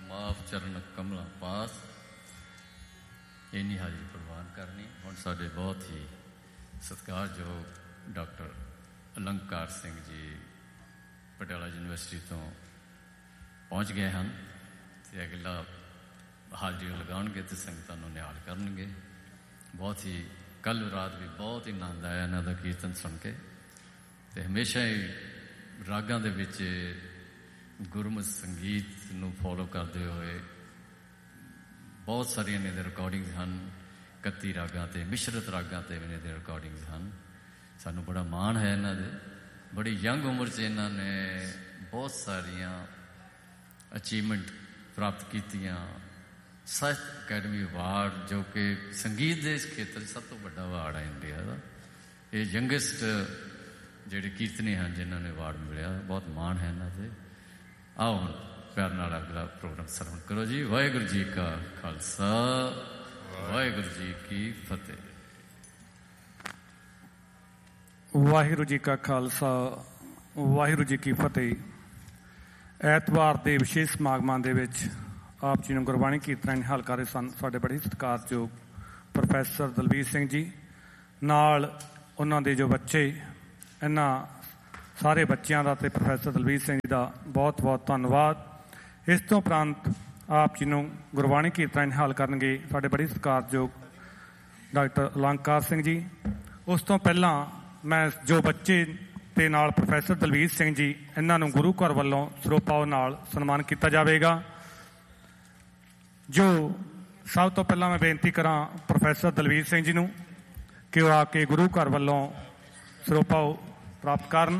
ਮਾਫ ਚਰਨ ਕਮਲਾ ਪਾਸ, ਇੰਨੀ ਹਾਜ਼ਰੀ ਪ੍ਰਵਾਨ ਕਰਨੀ। ਹੁਣ ਸਾਡੇ ਬਹੁਤ ਹੀ ਸਤਿਕਾਰਯੋਗ ਡਾਕਟਰ ਅਲੰਕਾਰ ਸਿੰਘ ਜੀ ਪਟਿਆਲਾ ਯੂਨੀਵਰਸਿਟੀ ਤੋਂ ਪਹੁੰਚ ਗਏ ਹਨ ਅਤੇ ਅਗਲਾ ਹਾਜ਼ਰੀ ਲਗਾਉਣਗੇ ਅਤੇ ਸੰਗਤਾਂ ਨੂੰ ਨਿਹਾਲ ਕਰਨਗੇ। ਬਹੁਤ ਹੀ ਕੱਲ੍ਹ ਰਾਤ ਵੀ ਬਹੁਤ ਹੀ ਆਨੰਦ ਆਇਆ ਇਹਨਾਂ ਦਾ ਕੀਰਤਨ ਸੁਣ ਕੇ, ਅਤੇ ਹਮੇਸ਼ਾ ਹੀ ਰਾਗਾਂ ਦੇ ਵਿੱਚ ਗੁਰਮਤਿ ਸੰਗੀਤ ਨੂੰ ਫੋਲੋ ਕਰਦੇ ਹੋਏ ਬਹੁਤ ਸਾਰੀਆਂ ਇਹਨਾਂ ਦੇ ਰਿਕਾਰਡਿੰਗਸ ਹਨ। 31 ਰਾਗਾਂ 'ਤੇ, ਮਿਸ਼ਰਤ ਰਾਗਾਂ 'ਤੇ ਇਹਨਾਂ ਦੇ ਰਿਕਾਰਡਿੰਗਸ ਹਨ। ਸਾਨੂੰ ਬੜਾ ਮਾਣ ਹੈ ਇਹਨਾਂ ਦੇ। ਬੜੀ ਯੰਗ ਉਮਰ 'ਚ ਇਹਨਾਂ ਨੇ ਬਹੁਤ ਸਾਰੀਆਂ ਅਚੀਵਮੈਂਟ ਪ੍ਰਾਪਤ ਕੀਤੀਆਂ। ਸਾਹਿਤ ਅਕੈਡਮੀ ਅਵਾਰਡ, ਜੋ ਕਿ ਸੰਗੀਤ ਦੇ ਇਸ ਖੇਤਰ 'ਚ ਸਭ ਤੋਂ ਵੱਡਾ ਅਵਾਰਡ ਹੈ ਇੰਡੀਆ ਦਾ। ਇਹ ਯੰਗੈਸਟ ਜਿਹੜੇ ਕੀਰਤਨੀ ਹਨ ਜਿਨ੍ਹਾਂ ਨੇ ਅਵਾਰਡ ਮਿਲਿਆ, ਬਹੁਤ ਮਾਣ ਹੈ ਇਹਨਾਂ 'ਤੇ। ਆਓ ਹੁਣ ਪਿਆਰ ਨਾਲ ਅਗਲਾ ਪ੍ਰੋਗਰਾਮ ਸਰਵਣ ਕਰੋ ਜੀ। ਵਾਹਿਗੁਰੂ ਜੀ ਕਾ ਖਾਲਸਾ, ਵਾਹਿਗੁਰੂ ਜੀ ਕੀ ਫਤਿਹ। ਵਾਹਿਗੁਰੂ ਜੀ ਕਾ ਖਾਲਸਾ, ਵਾਹਿਗੁਰੂ ਜੀ ਕੀ ਫਤਿਹ। ਐਤਵਾਰ ਦੇ ਵਿਸ਼ੇਸ਼ ਸਮਾਗਮਾਂ ਦੇ ਵਿੱਚ ਆਪ ਜੀ ਨੂੰ ਗੁਰਬਾਣੀ ਕੀਰਤਨ ਨਿਹਾਲ ਕਰ ਰਹੇ ਸਨ ਸਾਡੇ ਬੜੇ ਸਤਿਕਾਰਯੋਗ ਪ੍ਰੋਫੈਸਰ ਦਲਬੀਰ ਸਿੰਘ ਜੀ, ਨਾਲ ਉਹਨਾਂ ਦੇ ਜੋ ਬੱਚੇ। ਇਹਨਾਂ ਸਾਰੇ ਬੱਚਿਆਂ ਦਾ ਅਤੇ ਪ੍ਰੋਫੈਸਰ ਦਲਬੀਰ ਸਿੰਘ ਜੀ ਦਾ ਬਹੁਤ ਬਹੁਤ ਧੰਨਵਾਦ। ਇਸ ਤੋਂ ਉਪਰੰਤ ਆਪ ਜੀ ਨੂੰ ਗੁਰਬਾਣੀ ਕੀਰਤਨ ਨਿਹਾਲ ਕਰਨਗੇ ਸਾਡੇ ਬੜੇ ਸਤਿਕਾਰਯੋਗ ਡਾਕਟਰ ਅਲੰਕਾਰ ਸਿੰਘ ਜੀ। ਉਸ ਤੋਂ ਪਹਿਲਾਂ ਮੈਂ ਜੋ ਬੱਚੇ ਤੇ ਨਾਲ ਪ੍ਰੋਫੈਸਰ ਦਲਬੀਰ ਸਿੰਘ ਜੀ, ਇਹਨਾਂ ਨੂੰ ਗੁਰੂ ਘਰ ਵੱਲੋਂ ਸਰੋਪਾਓ ਨਾਲ ਸਨਮਾਨ ਕੀਤਾ ਜਾਵੇਗਾ। ਜੋ ਸਭ ਤੋਂ ਪਹਿਲਾਂ ਮੈਂ ਬੇਨਤੀ ਕਰਾਂ ਪ੍ਰੋਫੈਸਰ ਦਲਬੀਰ ਸਿੰਘ ਜੀ ਨੂੰ ਕਿ ਉਹ ਆ ਕੇ ਗੁਰੂ ਘਰ ਵੱਲੋਂ ਸਰੋਪਾਓ ਪ੍ਰਾਪਤ ਕਰਨ।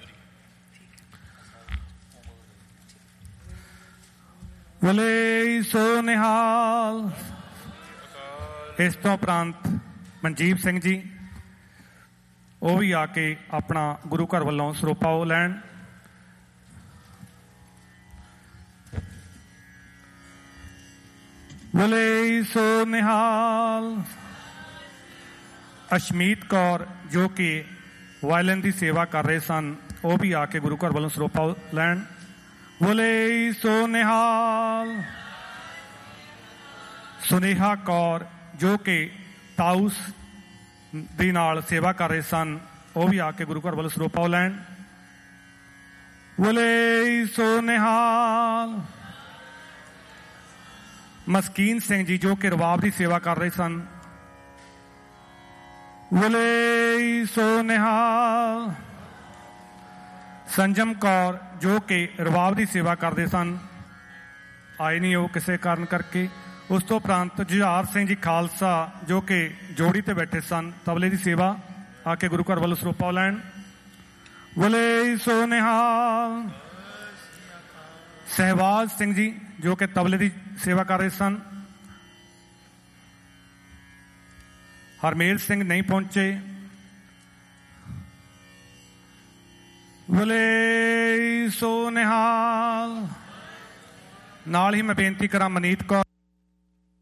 ਬੋਲੇ ਸੋ ਨਿਹਾਲ। ਇਸ ਤੋਂ ਉਪਰੰਤ ਮਨਜੀਤ ਸਿੰਘ ਜੀ, ਉਹ ਵੀ ਆ ਕੇ ਆਪਣਾ ਗੁਰੂ ਘਰ ਵੱਲੋਂ ਸਰੋਪਾਓ ਲੈਣ। ਬੋਲੇ ਸੋ ਨਿਹਾਲ। ਅਸ਼ਮੀਤ ਕੌਰ ਜੋ ਕਿ ਵਾਇਲਨ ਦੀ ਸੇਵਾ ਕਰ ਰਹੇ ਸਨ, ਉਹ ਵੀ ਆ ਕੇ ਗੁਰੂ ਘਰ ਵੱਲੋਂ ਸਰੋਪਾਓ ਲੈਣ। ਬੋਲੇ ਸੋ ਨਿਹਾਲ। ਸੁਨੇਹਾ ਕੌਰ ਜੋ ਕਿ ਤਾਊਸ ਦੇ ਨਾਲ ਸੇਵਾ ਕਰ ਰਹੇ ਸਨ, ਉਹ ਵੀ ਆ ਕੇ ਗੁਰੂ ਘਰ ਵੱਲੋਂ ਸਰੋਪਾਓ ਲੈਣ। ਬੋਲੇ ਸੋ ਨਿਹਾਲ। ਮਸਕੀਨ ਸਿੰਘ ਜੀ ਜੋ ਕਿ ਰਬਾਬ ਦੀ ਸੇਵਾ ਕਰ ਰਹੇ ਸਨ, ਬੋਲੇ ਸੋ ਨਿਹਾਲ। ਸੰਜਮ ਕੌਰ ਜੋ ਕਿ ਰਬਾਬ ਦੀ ਸੇਵਾ ਕਰਦੇ ਸਨ, ਆਏ ਨਹੀਂ ਉਹ ਕਿਸੇ ਕਾਰਨ ਕਰਕੇ। ਉਸ ਤੋਂ ਉਪਰੰਤ ਜੁਝਾਰ ਸਿੰਘ ਜੀ ਖਾਲਸਾ ਜੋ ਕਿ ਜੋੜੀ ਤੇ ਬੈਠੇ ਸਨ, ਤਬਲੇ ਦੀ ਸੇਵਾ, ਆ ਕੇ ਗੁਰੂ ਘਰ ਵੱਲੋਂ ਸਰੋਪਾਓ ਲੈਣ। ਬੋਲੇ ਸੋ ਨਿਹਾਲ। ਸਹਿਬਾਜ਼ ਸਿੰਘ ਜੀ ਜੋ ਕਿ ਤਬਲੇ ਦੀ ਸੇਵਾ ਕਰ ਰਹੇ ਸਨ। ਹਰਮੇਲ ਸਿੰਘ ਨਹੀਂ ਪਹੁੰਚੇ। ਬੋਲੇ ਸੋ ਨਿਹਾਲ। ਨਾਲ ਹੀ ਮੈਂ ਬੇਨਤੀ ਕਰਾਂ ਮਨੀਤ ਕੌਰ